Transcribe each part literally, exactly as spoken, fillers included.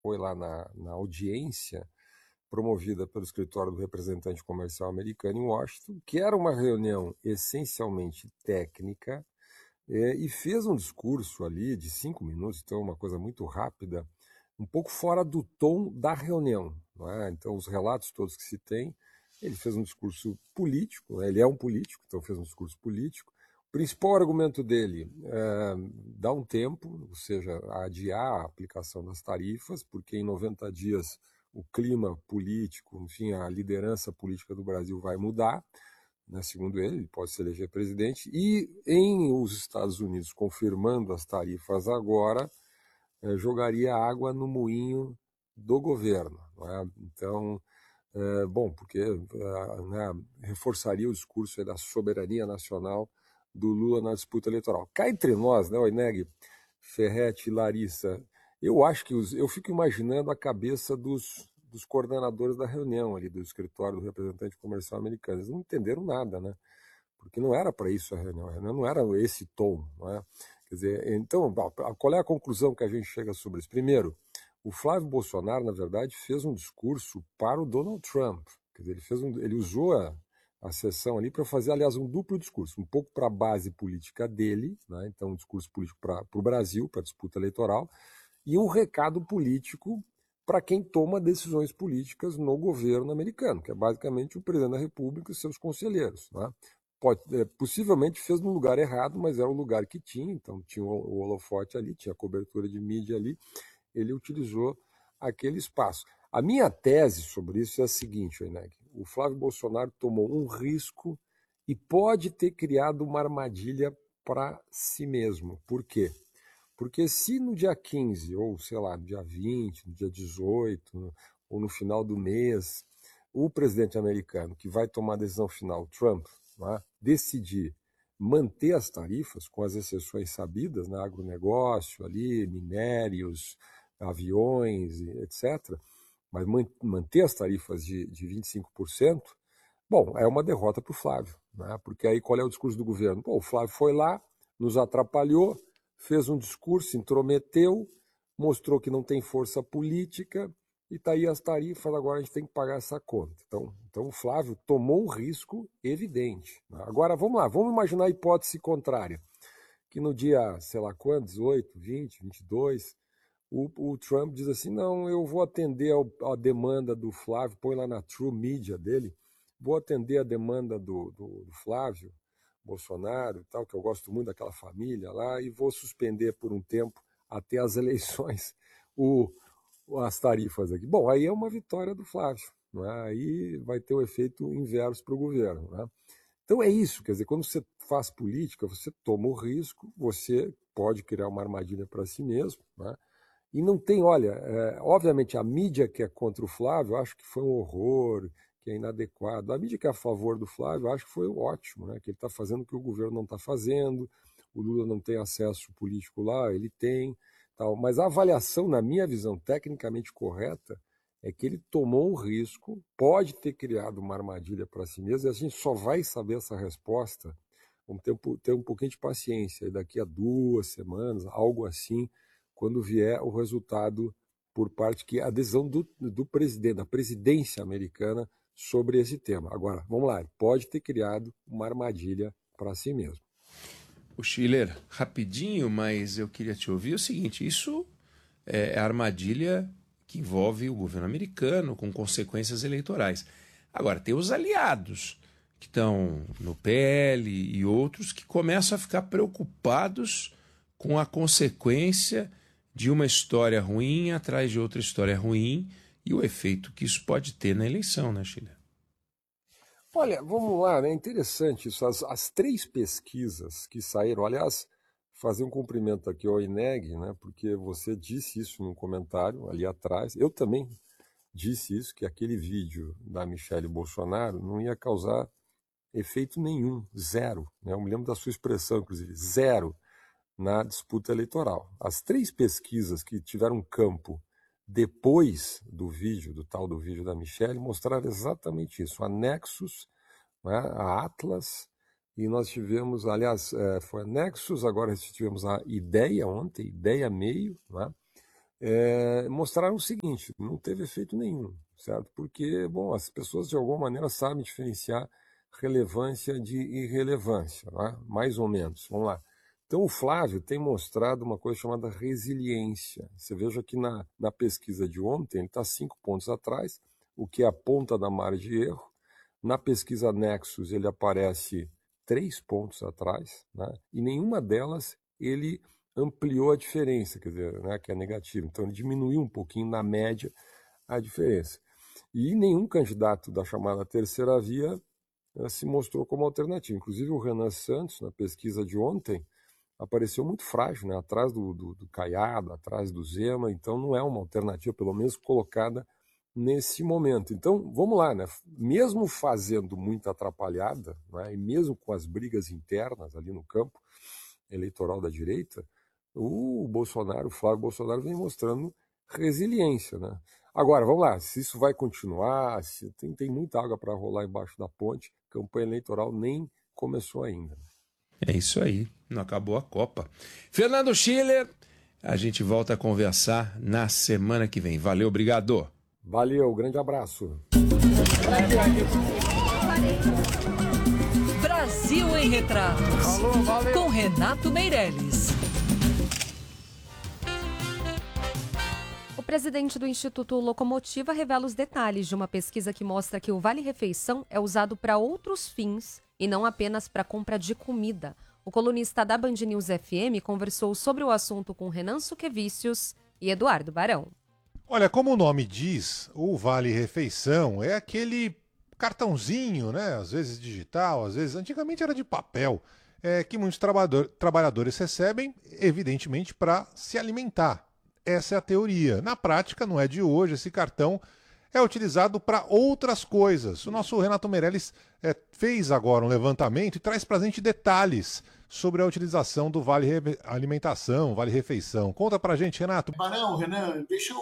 foi lá na, na audiência promovida pelo escritório do representante comercial americano em Washington, que era uma reunião essencialmente técnica, é, e fez um discurso ali de cinco minutos, então uma coisa muito rápida, um pouco fora do tom da reunião. Não é? Então, os relatos todos que se tem, ele fez um discurso político, né? Ele é um político, então fez um discurso político. O principal argumento dele é dar um tempo, ou seja, adiar a aplicação das tarifas, porque em noventa dias o clima político, enfim, a liderança política do Brasil vai mudar, né, segundo ele, ele pode se eleger presidente, e em os Estados Unidos, confirmando as tarifas agora, eh, jogaria água no moinho do governo. Não é? Então, é, bom, porque é, né, reforçaria o discurso da soberania nacional do Lula na disputa eleitoral. Cá entre nós, né, Oineg, Ferretti e Larissa, eu acho que os, eu fico imaginando a cabeça dos, dos coordenadores da reunião ali do escritório do representante comercial americano. Eles não entenderam nada, né? Porque não era para isso a reunião, a reunião não era esse tom, não é? Quer dizer, então, qual é a conclusão que a gente chega sobre isso? Primeiro, o Flávio Bolsonaro, na verdade, fez um discurso para o Donald Trump. Quer dizer, ele, fez um, ele usou a, a sessão ali para fazer, aliás, um duplo discurso, um pouco para a base política dele, né? Então um discurso político para o Brasil, para a disputa eleitoral, e um recado político para quem toma decisões políticas no governo americano, que é basicamente o presidente da República e seus conselheiros. Né? Pode, é, possivelmente fez no lugar errado, mas era o lugar que tinha, então tinha o, o holofote ali, tinha a cobertura de mídia ali, ele utilizou aquele espaço. A minha tese sobre isso é a seguinte, Oineg, o Flávio Bolsonaro tomou um risco e pode ter criado uma armadilha para si mesmo. Por quê? Porque se no dia quinze, ou sei lá, no dia vinte, no dia dezoito, ou no final do mês, o presidente americano, que vai tomar a decisão final, Trump, né, decidir manter as tarifas, com as exceções sabidas, né, agronegócio, ali, minérios, aviões, etcétera, mas manter as tarifas de, de vinte e cinco por cento, bom, é uma derrota para o Flávio, né, porque aí qual é o discurso do governo? Pô, o Flávio foi lá, nos atrapalhou, fez um discurso, intrometeu, mostrou que não tem força política, e está aí as tarifas, agora a gente tem que pagar essa conta. Então, então o Flávio tomou um risco evidente. Agora, vamos lá, vamos imaginar a hipótese contrária, que no dia, sei lá quando, dezoito, vinte, vinte e dois, o, o Trump diz assim, não, eu vou atender a demanda do Flávio, põe lá na True Media dele, vou atender a demanda do, do, do Flávio Bolsonaro, tal, que eu gosto muito daquela família lá, e vou suspender por um tempo até as eleições o, as tarifas aqui. Bom, aí é uma vitória do Flávio, não é? Aí vai ter um efeito inverso para o governo. Não é? Então é isso, quer dizer, quando você faz política, você toma o risco, você pode criar uma armadilha para si mesmo, não é? E não tem, olha, é, obviamente a mídia que é contra o Flávio, eu acho que foi um horror, que é inadequado. A mídia que é a favor do Flávio, eu acho que foi ótimo, né? Que ele está fazendo o que o governo não está fazendo, o Lula não tem acesso político lá, ele tem, tal. Mas a avaliação, na minha visão, tecnicamente correta, é que ele tomou um risco, pode ter criado uma armadilha para si mesmo, e a gente só vai saber essa resposta, vamos ter, ter um pouquinho de paciência, e daqui a duas semanas, algo assim, quando vier o resultado por parte que a adesão do, do presidente, da presidência americana sobre esse tema. Agora, vamos lá, pode ter criado uma armadilha para si mesmo. O Schiller, rapidinho, mas eu queria te ouvir o seguinte, isso é a armadilha que envolve o governo americano com consequências eleitorais. Agora, tem os aliados que estão no P L e outros que começam a ficar preocupados com a consequência de uma história ruim atrás de outra história ruim e o efeito que isso pode ter na eleição, né, Schiller? Olha, vamos lá, né? É interessante isso. As, as três pesquisas que saíram, aliás, fazer um cumprimento aqui ao Oineg, né? Porque você disse isso num comentário ali atrás. Eu também disse isso, que aquele vídeo da Michelle Bolsonaro não ia causar efeito nenhum, zero. Né? Eu me lembro da sua expressão, inclusive, zero na disputa eleitoral. As três pesquisas que tiveram campo depois do vídeo, do tal do vídeo da Michelle, mostraram exatamente isso. A Nexus, né, a Atlas, e nós tivemos, aliás, é, foi a Nexus, agora tivemos a Ideia ontem, Ideia Meio, né, é, mostraram o seguinte: não teve efeito nenhum, certo? Porque, bom, as pessoas de alguma maneira sabem diferenciar relevância de irrelevância, né? Mais ou menos. Vamos lá. Então, o Flávio tem mostrado uma coisa chamada resiliência. Você veja que na, na pesquisa de ontem ele está cinco pontos atrás, o que é a ponta da margem de erro. Na pesquisa Nexus ele aparece três pontos atrás, né? E nenhuma delas ele ampliou a diferença, quer dizer, né, que é negativa. Então ele diminuiu um pouquinho na média a diferença. E nenhum candidato da chamada terceira via eh, se mostrou como alternativa. Inclusive o Renan Santos, na pesquisa de ontem, apareceu muito frágil, né, atrás do, do, do Caiado, atrás do Zema, então não é uma alternativa, pelo menos colocada nesse momento. Então, vamos lá, né? Mesmo fazendo muita atrapalhada, né, e mesmo com as brigas internas ali no campo eleitoral da direita, o Bolsonaro, o Flávio Bolsonaro vem mostrando resiliência, né? Agora, vamos lá, se isso vai continuar, se tem, tem muita água para rolar embaixo da ponte, campanha eleitoral nem começou ainda. É isso aí, não acabou a Copa. Fernando Schiller, a gente volta a conversar na semana que vem. Valeu, obrigado. Valeu, grande abraço. Brasil em Retratos, com Renato Meirelles. O presidente do Instituto Locomotiva revela os detalhes de uma pesquisa que mostra que o Vale-Refeição é usado para outros fins e não apenas para compra de comida. O colunista da Band News F M conversou sobre o assunto com Renan Suquevicius e Eduardo Barão. Olha, como o nome diz, o Vale-Refeição é aquele cartãozinho, né? Às vezes digital, às vezes, antigamente era de papel, é, que muitos trabalhador, trabalhadores recebem, evidentemente, para se alimentar. Essa é a teoria. Na prática, não é de hoje, esse cartão é utilizado para outras coisas. O nosso Renato Meirelles é, fez agora um levantamento e traz para a gente detalhes sobre a utilização do Vale Alimentação, Vale Refeição. Conta para a gente, Renato. Barão, Renan, deixa eu,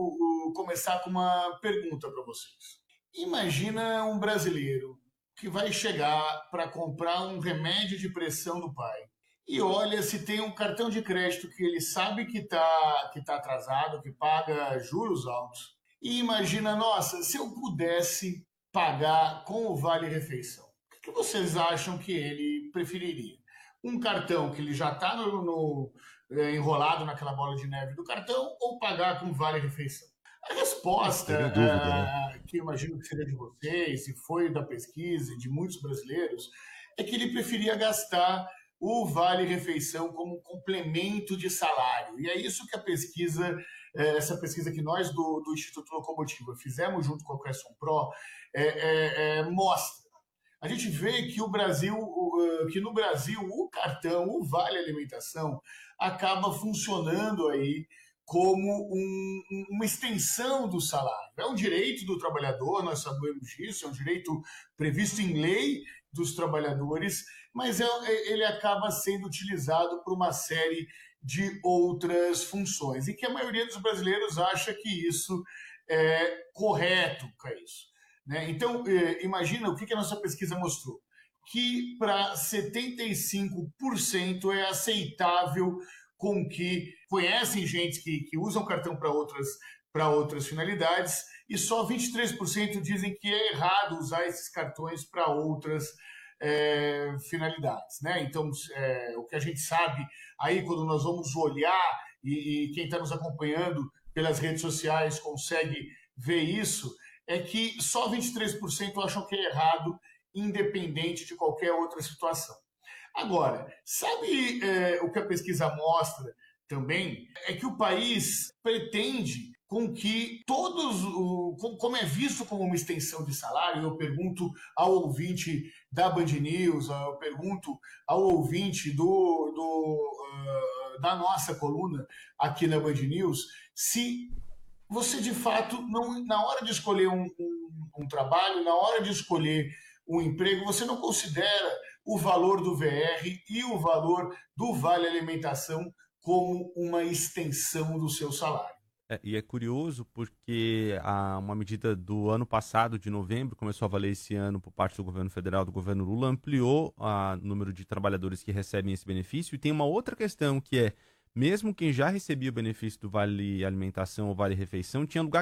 eu começar com uma pergunta para vocês. Imagina um brasileiro que vai chegar para comprar um remédio de pressão do pai e olha se tem um cartão de crédito que ele sabe que está que tá atrasado, que paga juros altos. E imagina, nossa, se eu pudesse pagar com o Vale Refeição, o que vocês acham que ele preferiria? Um cartão que ele já está no, no, enrolado naquela bola de neve do cartão ou pagar com o Vale Refeição? A resposta, dúvida, né? que eu imagino que seria de vocês, e foi da pesquisa de muitos brasileiros, é que ele preferia gastar o Vale Refeição como complemento de salário. E é isso que a pesquisa, essa pesquisa que nós do, do Instituto Locomotiva fizemos junto com a Cresson Pro, é, é, é, mostra. A gente vê que, o Brasil, que no Brasil o cartão, o Vale Alimentação, acaba funcionando aí como um, uma extensão do salário. É um direito do trabalhador, nós sabemos disso, é um direito previsto em lei dos trabalhadores, mas é, ele acaba sendo utilizado por uma série de outras funções, e que a maioria dos brasileiros acha que isso é correto, é isso. Né? Então, imagina o que a nossa pesquisa mostrou, que para setenta e cinco por cento é aceitável com que conhecem gente que, que usam cartão para outras, para outras finalidades, e só vinte e três por cento dizem que é errado usar esses cartões para outras é, finalidades. Né? Então, é, o que a gente sabe aí, quando nós vamos olhar, e, e quem está nos acompanhando pelas redes sociais consegue ver isso, é que só vinte e três por cento acham que é errado, independente de qualquer outra situação. Agora, sabe é, o que a pesquisa mostra também? É que o país pretende com que todos, o, como é visto como uma extensão de salário, eu pergunto ao ouvinte da Band News, eu pergunto ao ouvinte do, do, uh, da nossa coluna aqui na Band News, se você de fato, não, na hora de escolher um, um, um trabalho, na hora de escolher um emprego, você não considera o valor do V R e o valor do Vale Alimentação como uma extensão do seu salário. É, e é curioso porque a, uma medida do ano passado, de novembro, começou a valer esse ano por parte do governo federal, do governo Lula, ampliou o número de trabalhadores que recebem esse benefício. E tem uma outra questão que é, mesmo quem já recebia o benefício do Vale Alimentação ou Vale Refeição tinha lugar